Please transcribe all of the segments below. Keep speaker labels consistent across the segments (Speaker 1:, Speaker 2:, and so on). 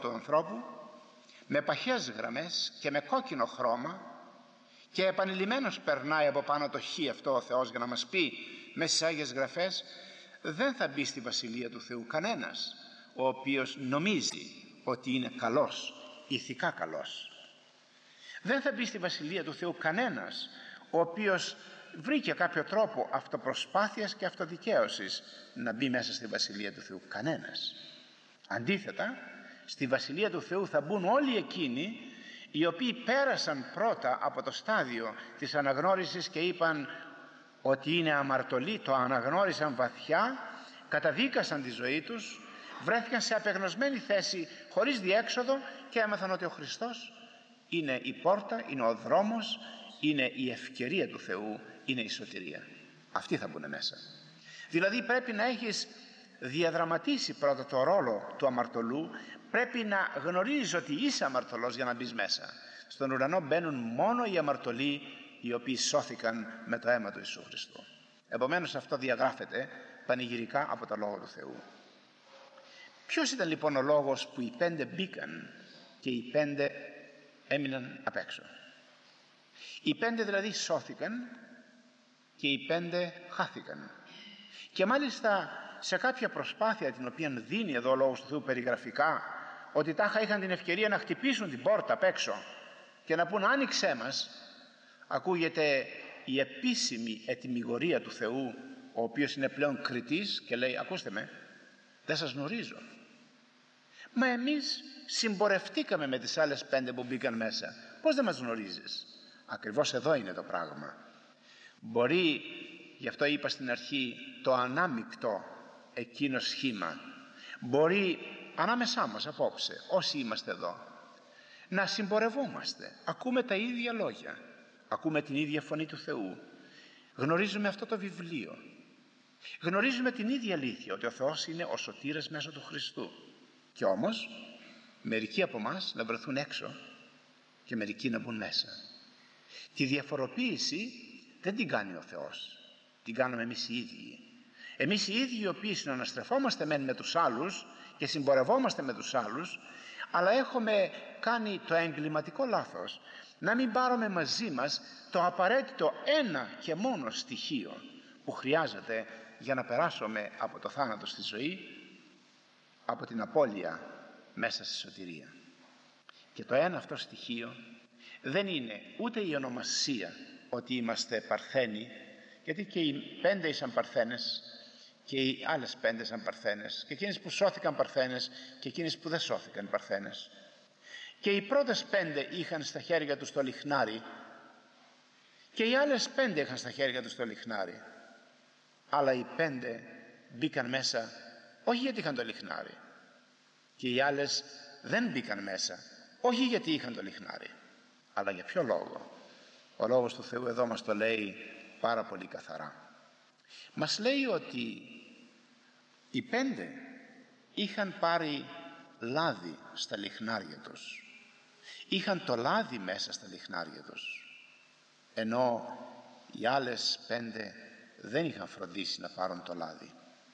Speaker 1: του ανθρώπου με παχές γραμμές και με κόκκινο χρώμα, και επανειλημμένος περνάει από πάνω το χ αυτό ο Θεός για να μας πει μέσα στις Άγιες Γραφές: δεν θα μπει στη Βασιλεία του Θεού κανένας ο οποίος νομίζει ότι είναι καλός, ηθικά καλός. Δεν θα μπει στη Βασιλεία του Θεού κανένας ο οποίος βρήκε κάποιο τρόπο αυτοπροσπάθειας και αυτοδικαίωσης να μπει μέσα στη Βασιλεία του Θεού. Κανένας. Αντίθετα, στη Βασιλεία του Θεού θα μπουν όλοι εκείνοι οι οποίοι πέρασαν πρώτα από το στάδιο της αναγνώρισης και είπαν ότι είναι αμαρτωλοί, το αναγνώρισαν βαθιά, καταδίκασαν τη ζωή τους, βρέθηκαν σε απεγνωσμένη θέση χωρίς διέξοδο και έμαθαν ότι ο Χριστός είναι η πόρτα, είναι ο δρόμος, είναι η ευκαιρία του Θεού, είναι η σωτηρία. Αυτοί θα μπουν μέσα. Δηλαδή πρέπει να έχεις διαδραματίσει πρώτα το ρόλο του αμαρτωλού, πρέπει να γνωρίζεις ότι είσαι αμαρτωλός για να μπεις μέσα. Στον ουρανό μπαίνουν μόνο οι αμαρτωλοί οι οποίοι σώθηκαν με το αίμα του Ιησού Χριστού. Επομένως αυτό διαγράφεται πανηγυρικά από το Λόγο του Θεού. Ποιος ήταν λοιπόν ο λόγος που οι 5 μπήκαν και οι 5 έμειναν απ' έξω? Οι 5 δηλαδή σώθηκαν και οι 5 χάθηκαν. Και μάλιστα σε κάποια προσπάθεια την οποία δίνει εδώ ο Λόγος του Θεού περιγραφικά, ότι τάχα είχαν την ευκαιρία να χτυπήσουν την πόρτα απ' έξω και να πούν άνοιξέ μας, ακούγεται η επίσημη ετυμηγορία του Θεού, ο οποίος είναι πλέον κριτής και λέει: ακούστε με, δεν σας γνωρίζω. Μα εμείς συμπορευτήκαμε με τις άλλες 5 που μπήκαν μέσα. Πώς δεν μας γνωρίζεις? Ακριβώς εδώ είναι το πράγμα. Μπορεί, γι' αυτό είπα στην αρχή, το ανάμεικτο εκείνο σχήμα, μπορεί ανάμεσά μας απόψε, όσοι είμαστε εδώ, να συμπορευόμαστε. Ακούμε τα ίδια λόγια, ακούμε την ίδια φωνή του Θεού, γνωρίζουμε αυτό το βιβλίο, γνωρίζουμε την ίδια αλήθεια, ότι ο Θεός είναι ο σωτήρας μέσω του Χριστού. Και όμως μερικοί από εμάς να βρεθούν έξω και μερικοί να μπουν μέσα. Τη διαφοροποίηση δεν την κάνει ο Θεός, την κάνουμε εμείς οι ίδιοι. Εμείς οι ίδιοι οι οποίοι συναναστρεφόμαστε μεν με τους άλλους και συμπορευόμαστε με τους άλλους, αλλά έχουμε κάνει το εγκληματικό λάθος να μην πάρουμε μαζί μας το απαραίτητο ένα και μόνο στοιχείο που χρειάζεται για να περάσουμε από το θάνατο στη ζωή, από την απώλεια μέσα στη σωτηρία. Και το ένα αυτό στοιχείο δεν είναι ούτε η ονομασία ότι είμαστε Παρθένοι, γιατί και οι 5 ήσαν Παρθένες και οι άλλες 5 ήσαν Παρθένες, και εκείνες που σώθηκαν Παρθένες και εκείνες που δεν σώθηκαν Παρθένες, και οι πρώτες 5 είχαν στα χέρια τους το λιχνάρι και οι άλλες 5 είχαν στα χέρια τους το λιχνάρι, αλλά οι 5 μπήκαν μέσα όχι γιατί είχαν το λιχνάρι, και οι άλλες δεν μπήκαν μέσα όχι γιατί είχαν το λιχνάρι. Αλλά για ποιο λόγο? Ο Λόγος του Θεού εδώ μας το λέει πάρα πολύ καθαρά. Μας λέει ότι οι 5 είχαν πάρει λάδι στα λιχνάρια τους, είχαν το λάδι μέσα στα λιχνάρια τους, ενώ οι άλλες 5 δεν είχαν φροντίσει να πάρουν το λάδι.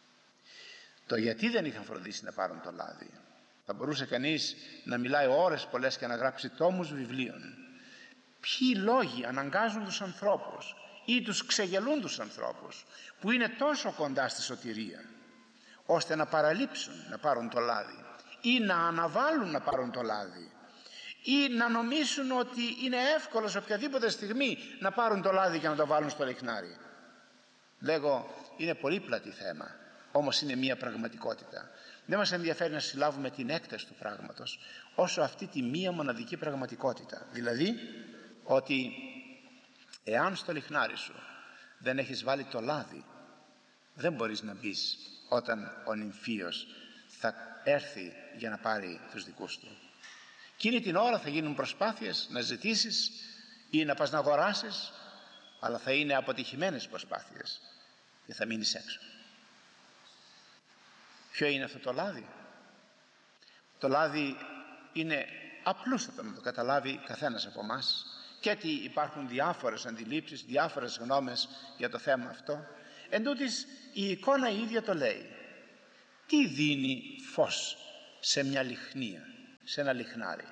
Speaker 1: Το γιατί δεν είχαν φροντίσει να πάρουν το λάδι, θα μπορούσε κανείς να μιλάει ώρες πολλές και να γράψει τόμους βιβλίων. Ποιοι λόγοι αναγκάζουν τους ανθρώπους ή τους ξεγελούν τους ανθρώπους που είναι τόσο κοντά στη σωτηρία, ώστε να παραλείψουν να πάρουν το λάδι ή να αναβάλουν να πάρουν το λάδι ή να νομίσουν ότι είναι εύκολο σε οποιαδήποτε στιγμή να πάρουν το λάδι και να το βάλουν στο λιχνάρι? Λέγω, είναι πολύπλατη θέμα, όμως είναι μία πραγματικότητα. Δεν μας ενδιαφέρει να συλλάβουμε την έκταση του πράγματος, όσο αυτή τη μία μοναδική πραγματικότητα. Δηλαδή ότι εάν στο λιχνάρι σου δεν έχεις βάλει το λάδι, δεν μπορείς να μπεις όταν ο νυμφίος θα έρθει για να πάρει τους δικούς του. Εκείνη την ώρα θα γίνουν προσπάθειες να ζητήσεις ή να πας να αγοράσεις, αλλά θα είναι αποτυχημένες προσπάθειες και θα μείνεις έξω. Ποιο είναι αυτό το λάδι? Το λάδι είναι απλούστατο να το καταλάβει καθένας από εμάς, και ότι υπάρχουν διάφορες αντιλήψεις, διάφορες γνώμες για το θέμα αυτό. Εν τούτοις, η εικόνα η ίδια το λέει. Τι δίνει φως σε μια λιχνία, σε ένα λιχνάρι.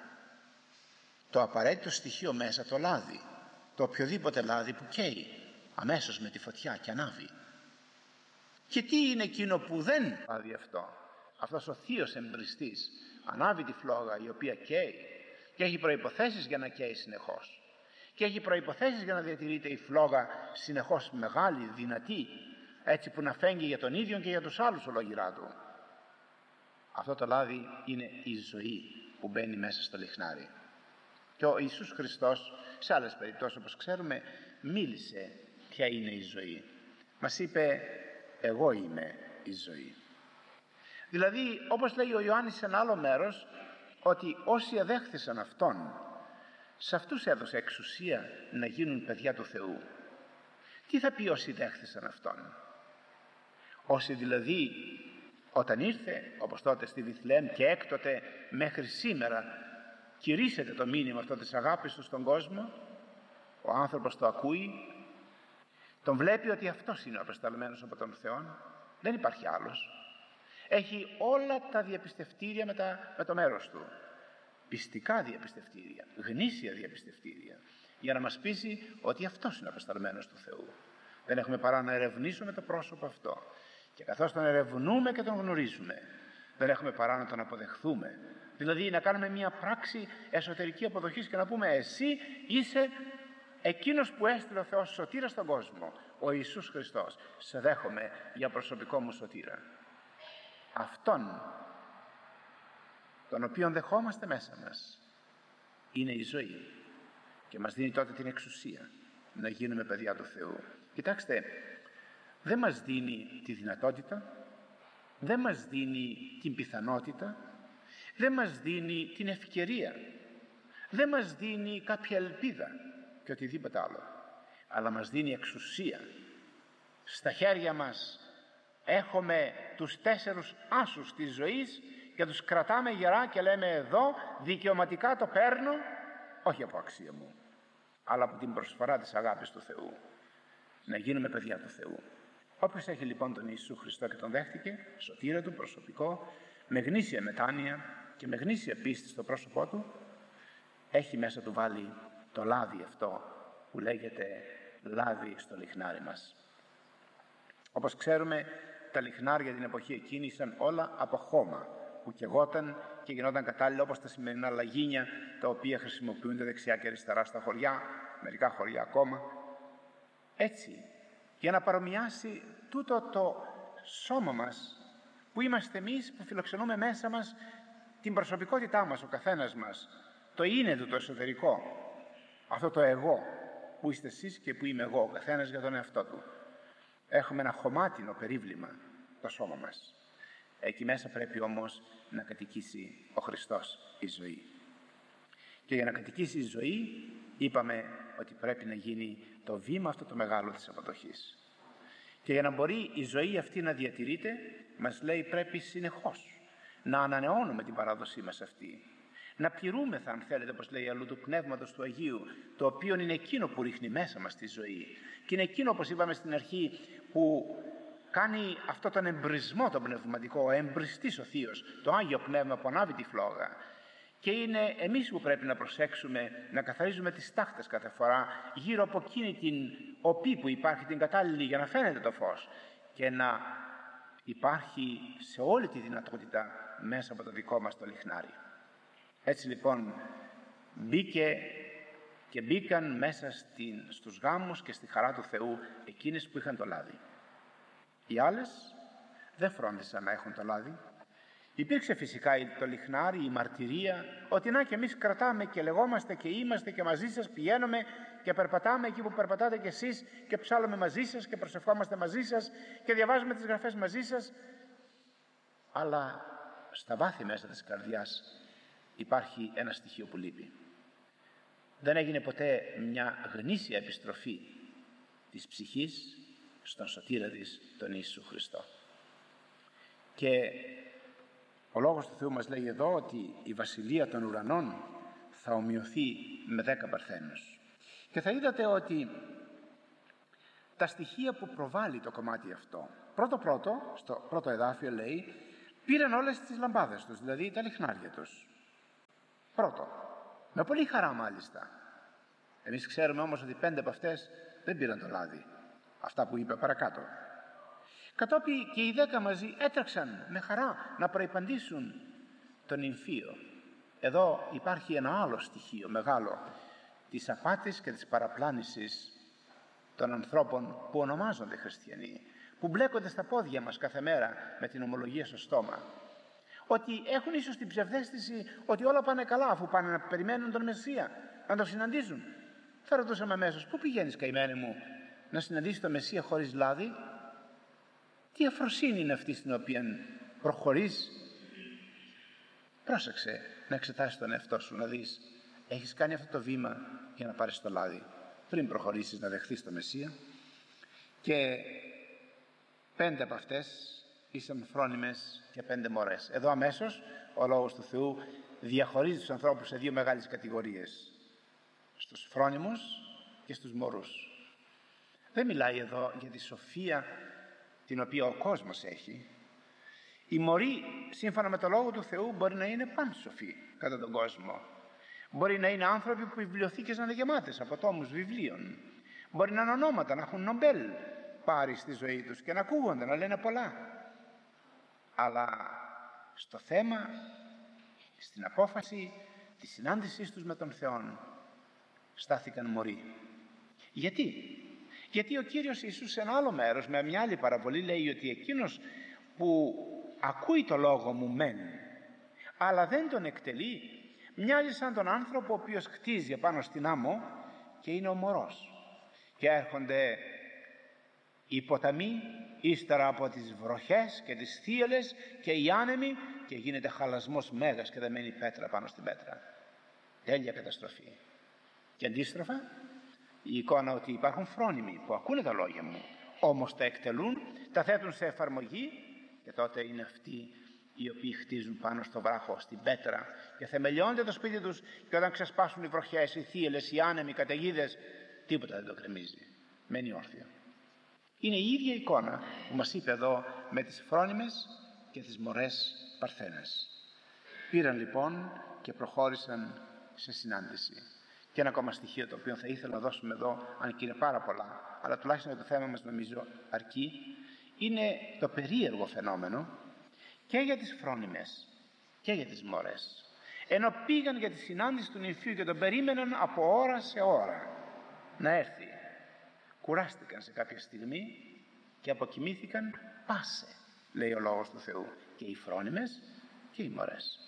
Speaker 1: Το απαραίτητο στοιχείο μέσα, το λάδι, το οποιοδήποτε λάδι που καίει αμέσως με τη φωτιά και ανάβει. Και τι είναι εκείνο που δεν λάδι αυτό? Αυτός ο θείος εμπριστής ανάβει τη φλόγα η οποία καίει και έχει προϋποθέσεις για να καίει συνεχώς και έχει προϋποθέσεις για να διατηρείται η φλόγα συνεχώς μεγάλη, δυνατή, έτσι που να φέγγει για τον ίδιο και για τους άλλους ολογυρά του. Αυτό το λάδι είναι η ζωή που μπαίνει μέσα στο λιχνάρι. Και ο Ιησούς Χριστός σε άλλες περιπτώσεις, όπως ξέρουμε, μίλησε ποια είναι η ζωή. Μας είπε «Εγώ είμαι η ζωή». Δηλαδή, όπως λέει ο Ιωάννης σε ένα άλλο μέρος, ότι όσοι αδέχθησαν Αυτόν, σε αυτούς έδωσε εξουσία να γίνουν παιδιά του Θεού. Τι θα πει όσοι δέχθησαν Αυτόν? Όσοι δηλαδή όταν ήρθε, όπως τότε στη Βιθλεέμ και έκτοτε μέχρι σήμερα, κηρύσσεται το μήνυμα αυτό της αγάπης του στον κόσμο, ο άνθρωπος το ακούει, τον βλέπει ότι αυτός είναι ο απεσταλμένος από τον Θεό, δεν υπάρχει άλλος. Έχει όλα τα διαπιστευτήρια με το μέρος του, πιστικά διαπιστευτήρια, γνήσια διαπιστευτήρια, για να μας πείσει ότι αυτός είναι ο απεσταλμένος του Θεού. Δεν έχουμε παρά να ερευνήσουμε το πρόσωπο αυτό. Και καθώς τον ερευνούμε και τον γνωρίζουμε, δεν έχουμε παρά να τον αποδεχθούμε. Δηλαδή να κάνουμε μια πράξη εσωτερική αποδοχής και να πούμε «Εσύ είσαι εκείνος που έστειλε ο Θεός σωτήρα στον κόσμο, ο Ιησούς Χριστός. Σε δέχομαι για προσωπικό μου σωτήρα». Αυτόν τον οποίον δεχόμαστε μέσα μας είναι η ζωή και μας δίνει τότε την εξουσία να γίνουμε παιδιά του Θεού. Κοιτάξτε, δεν μας δίνει τη δυνατότητα, δεν μας δίνει την πιθανότητα, δεν μας δίνει την ευκαιρία, δεν μας δίνει κάποια ελπίδα και οτιδήποτε άλλο, αλλά μας δίνει εξουσία. Στα χέρια μας έχουμε τους 4 άσους της ζωής και τους κρατάμε γερά και λέμε εδώ δικαιωματικά το παίρνω, όχι από αξία μου, αλλά από την προσφορά της αγάπης του Θεού, να γίνουμε παιδιά του Θεού. Όποιος έχει λοιπόν τον Ιησού Χριστό και τον δέχτηκε σωτήρα του προσωπικό, με γνήσια μετάνοια και με γνήσια πίστη στο πρόσωπό του, έχει μέσα του βάλει το λάδι αυτό που λέγεται λάδι στο λιχνάρι μας. Όπως ξέρουμε, τα λιχνάρια την εποχή εκείνη ήταν όλα από χώμα που καιγόταν και γινόταν κατάλληλα, όπως τα σημερινά λαγίνια, τα οποία χρησιμοποιούνται δεξιά και αριστερά στα χωριά, μερικά χωριά ακόμα. Έτσι, για να παρομοιάσει τούτο το σώμα μας που είμαστε εμείς, που φιλοξενούμε μέσα μας την προσωπικότητά μας, ο καθένας μας, το είναι του το εσωτερικό, αυτό το εγώ που είστε εσείς και που είμαι εγώ, ο καθένας για τον εαυτό του. Έχουμε ένα χωμάτινο περίβλημα, το σώμα μας. Εκεί μέσα πρέπει όμως να κατοικήσει ο Χριστός η ζωή. Και για να κατοικήσει η ζωή, είπαμε ότι πρέπει να γίνει το βήμα αυτό το μεγάλο της αποδοχής. Και για να μπορεί η ζωή αυτή να διατηρείται, μας λέει πρέπει συνεχώς να ανανεώνουμε την παράδοσή μας αυτή. Να πληρούμεθα, αν θέλετε, όπως λέει αλλού, του Πνεύματος του Αγίου, το οποίο είναι εκείνο που ρίχνει μέσα μας τη ζωή. Και είναι εκείνο, όπως είπαμε στην αρχή, που κάνει αυτό τον εμπρισμό τον πνευματικό, ο εμπριστής ο Θείος, το Άγιο Πνεύμα που ανάβει τη φλόγα. Και είναι εμείς που πρέπει να προσέξουμε, να καθαρίζουμε τις τάχτες κάθε φορά γύρω από εκείνη την οπή που υπάρχει, την κατάλληλη για να φαίνεται το φως και να υπάρχει σε όλη τη δυνατότητα μέσα από το δικό μας το λιχνάρι. Έτσι λοιπόν μπήκαν μέσα στους γάμους και στη χαρά του Θεού εκείνες που είχαν το λάδι. Οι άλλες δεν φρόντισαν να έχουν το λάδι. Υπήρξε φυσικά το λιχνάρι, η μαρτυρία, ότι να και εμείς κρατάμε και λεγόμαστε και είμαστε και μαζί σας, πηγαίνουμε και περπατάμε εκεί που περπατάτε και εσείς και ψάλλουμε μαζί σας και προσευχόμαστε μαζί σας και διαβάζουμε τις γραφές μαζί σας. Αλλά στα βάθη μέσα της καρδιάς υπάρχει ένα στοιχείο που λείπει. Δεν έγινε ποτέ μια γνήσια επιστροφή της ψυχής στον σωτήρα της, τον Ιησού Χριστό. Και ο Λόγος του Θεού μας λέει εδώ ότι η βασιλεία των ουρανών θα ομοιωθεί με 10 παρθένους. Και θα είδατε ότι τα στοιχεία που προβάλλει το κομμάτι αυτό, στο πρώτο εδάφιο λέει, πήραν όλες τις λαμπάδες τους, δηλαδή τα λιχνάρια τους. Πρώτο, με πολύ χαρά μάλιστα. Εμείς ξέρουμε όμως ότι 5 από αυτές δεν πήραν το λάδι, αυτά που είπε παρακάτω. Κατόπιν και οι 10 μαζί έτρεξαν με χαρά να προϋπαντήσουν τον νυμφίο. Εδώ υπάρχει ένα άλλο στοιχείο μεγάλο της απάτης και της παραπλάνησης των ανθρώπων που ονομάζονται χριστιανοί, που μπλέκονται στα πόδια μας κάθε μέρα με την ομολογία στο στόμα, ότι έχουν ίσως την ψευδαίσθηση ότι όλα πάνε καλά, αφού πάνε να περιμένουν τον Μεσσία, να τον συναντήσουν. Θα ρωτούσαμε αμέσως, πού πηγαίνεις καημένε μου, να συναντήσεις τον Μεσσία χωρίς λάδι? Τι αφροσύνη είναι αυτή στην οποία προχωρείς? Πρόσεξε να εξετάσεις τον εαυτό σου, να δεις, έχεις κάνει αυτό το βήμα για να πάρεις το λάδι πριν προχωρήσεις να δεχθείς το Μεσσία? Και 5 από αυτές ήσαν φρόνιμες και 5 μωρές. Εδώ αμέσως ο Λόγος του Θεού διαχωρίζει τους ανθρώπους σε 2 μεγάλες κατηγορίες, στους φρόνιμους και στους μωρούς. Δεν μιλάει εδώ για τη σοφία την οποία ο κόσμος έχει. Οι μωροί, σύμφωνα με το Λόγο του Θεού, μπορεί να είναι πανσοφοί κατά τον κόσμο. Μπορεί να είναι άνθρωποι που οι βιβλιοθήκες να είναι γεμάτες από τόμους βιβλίων. Μπορεί να είναι ονόματα, να έχουν Νομπέλ πάρει στη ζωή τους και να ακούγονται, να λένε πολλά. Αλλά στο θέμα, στην απόφαση της συνάντησής τους με τον Θεό, στάθηκαν μωροί. Γιατί ο Κύριος Ιησούς σε ένα άλλο μέρος, με μια άλλη παραβολή, λέει ότι εκείνος που ακούει το λόγο μου μεν, αλλά δεν τον εκτελεί, μοιάζει σαν τον άνθρωπο ο οποίος χτίζει επάνω στην άμμο και είναι ο μωρός. Και έρχονται οι ποταμοί ύστερα από τις βροχές και τις θύελλες και οι άνεμοι και γίνεται χαλασμός μέγας και δεν μένει πέτρα πάνω στην πέτρα. Τέλεια καταστροφή. Και αντίστροφα η εικόνα ότι υπάρχουν φρόνιμοι που ακούνε τα λόγια μου, όμως τα εκτελούν, τα θέτουν σε εφαρμογή, και τότε είναι αυτοί οι οποίοι χτίζουν πάνω στο βράχο, στην πέτρα, και θεμελιώνται το σπίτι τους, και όταν ξεσπάσουν οι βροχές, οι θύελλες, οι άνεμοι, οι καταιγίδες, τίποτα δεν το κρεμίζει, μένει όρθιο. Είναι η ίδια εικόνα που μας είπε εδώ με τις φρόνιμες και τις μωρές παρθένες. Πήραν λοιπόν και προχώρησαν σε συνάντηση. Και ένα ακόμα στοιχείο το οποίο θα ήθελα να δώσουμε εδώ, αν και είναι πάρα πολλά, αλλά τουλάχιστον για το θέμα μας νομίζω αρκεί, είναι το περίεργο φαινόμενο και για τις φρόνιμες και για τις μωρές. Ενώ πήγαν για τη συνάντηση του νυμφίου και τον περίμεναν από ώρα σε ώρα να έρθει, κουράστηκαν σε κάποια στιγμή και αποκοιμήθηκαν πάσε, λέει ο Λόγος του Θεού, και οι φρόνιμες και οι μωρές.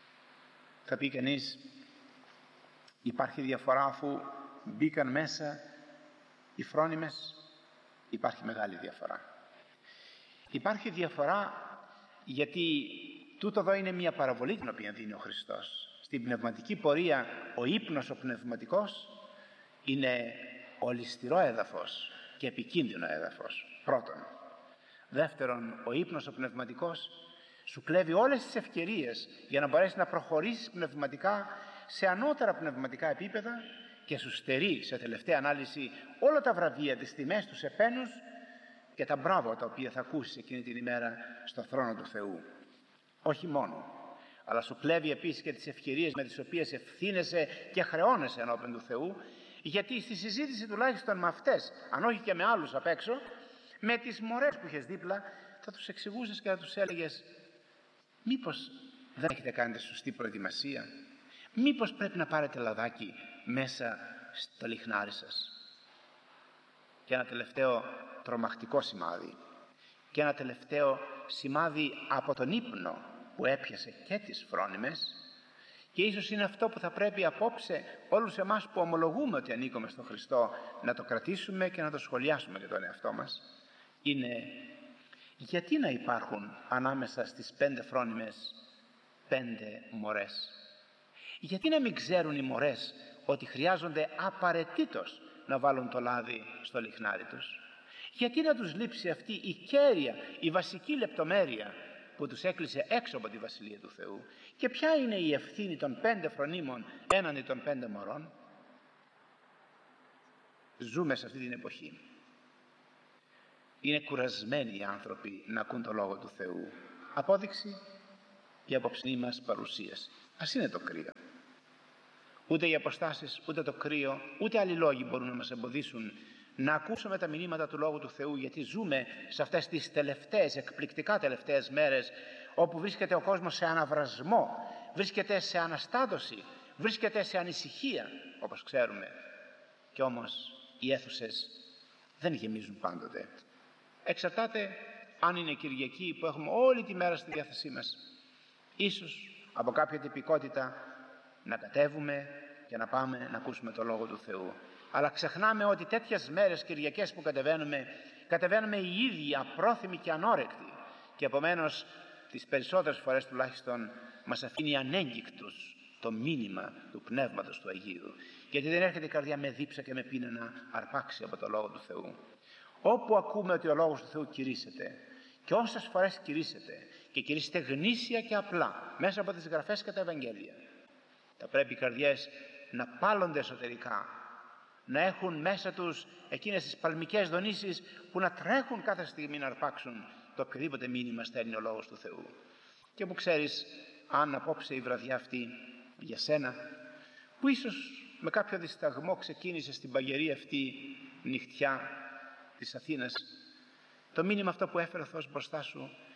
Speaker 1: Θα πει κανείς, υπάρχει διαφορά αφού μπήκαν μέσα οι φρόνιμες? Υπάρχει μεγάλη διαφορά. Υπάρχει διαφορά γιατί τούτο εδώ είναι μια παραβολή την οποία δίνει ο Χριστός. Στην πνευματική πορεία ο ύπνος ο πνευματικός είναι ολισθηρό έδαφος και επικίνδυνο έδαφος, πρώτον. Δεύτερον, ο ύπνος ο πνευματικός σου κλέβει όλες τις ευκαιρίες για να μπορέσει να προχωρήσεις πνευματικά σε ανώτερα πνευματικά επίπεδα και σου στερεί σε τελευταία ανάλυση όλα τα βραβεία, τις τιμές, τους επένους και τα μπράβο τα οποία θα ακούσεις εκείνη την ημέρα στο θρόνο του Θεού. Όχι μόνο, αλλά σου κλέβει επίσης και τις ευκαιρίες με τις οποίες ευθύνεσαι και χρεώνεσαι ενώπιον του Θεού, γιατί στη συζήτηση τουλάχιστον με αυτές, αν όχι και με άλλους απ' έξω, με τις μωρές που είχες δίπλα, θα τους εξηγούσες και θα τους έλεγες, μήπως δεν έχετε κάνει τη σωστή προετοιμασία, μήπως πρέπει να πάρετε λαδάκι μέσα στο λιχνάρι σας. Και ένα τελευταίο τρομακτικό σημάδι, και ένα τελευταίο σημάδι από τον ύπνο που έπιασε και τις φρόνιμες, και ίσως είναι αυτό που θα πρέπει απόψε όλους εμάς που ομολογούμε ότι ανήκουμε στον Χριστό να το κρατήσουμε και να το σχολιάσουμε για τον εαυτό μας, είναι γιατί να υπάρχουν ανάμεσα στις 5 φρόνιμες 5 μωρές? Γιατί να μην ξέρουν οι μωρές ότι χρειάζονται απαραίτητος να βάλουν το λάδι στο λιχνάρι τους? Γιατί να τους λείψει αυτή η κέρια, η βασική λεπτομέρεια που τους έκλεισε έξω από τη Βασιλεία του Θεού? Και ποια είναι η ευθύνη των 5 φρονίμων έναντι των 5 μωρών? Ζούμε σε αυτή την εποχή. Είναι κουρασμένοι οι άνθρωποι να ακούν το Λόγο του Θεού. Απόδειξη η απόψινή μας παρουσίαση. Ας είναι το κρύο. Ούτε οι αποστάσεις, ούτε το κρύο, ούτε άλλοι λόγοι μπορούν να μας εμποδίσουν να ακούσουμε τα μηνύματα του Λόγου του Θεού, γιατί ζούμε σε αυτές τις τελευταίες, εκπληκτικά τελευταίες μέρες, όπου βρίσκεται ο κόσμος σε αναβρασμό, βρίσκεται σε αναστάτωση, βρίσκεται σε ανησυχία, όπως ξέρουμε. Κι όμως οι αίθουσες δεν γεμίζουν πάντοτε. Εξαρτάται αν είναι Κυριακή που έχουμε όλη τη μέρα στη διάθεσή μας. Ίσως από κάποια τυπικότητα να κατέβουμε και να πάμε να ακούσουμε το Λόγο του Θεού. Αλλά ξεχνάμε ότι τέτοιες μέρες, Κυριακές που κατεβαίνουμε οι ίδιοι απρόθυμοι και ανόρεκτοι, και επομένως τις περισσότερες φορές τουλάχιστον μας αφήνει ανέγγικτους το μήνυμα του Πνεύματος του Αγίου, γιατί δεν έρχεται η καρδιά με δίψα και με πείνα να αρπάξει από το Λόγο του Θεού. Όπου ακούμε ότι ο Λόγος του Θεού κηρύσσεται, και όσες φορές κηρύσσεται, και κηρύσσεται γνήσια και απλά μέσα από τις Γραφές και τα Ευαγγέλια, θα πρέπει οι καρδιές να πάλλονται εσωτερικά, να έχουν μέσα τους εκείνες τις παλμικές δονήσεις που να τρέχουν κάθε στιγμή να αρπάξουν το οποιοδήποτε μήνυμα στέλνει ο Λόγος του Θεού. Και που ξέρεις, αν απόψε η βραδιά αυτή για σένα, που ίσως με κάποιο δισταγμό ξεκίνησε στην παγερή αυτή νυχτιά της Αθήνας, το μήνυμα αυτό που έφερε ο Θεός μπροστά σου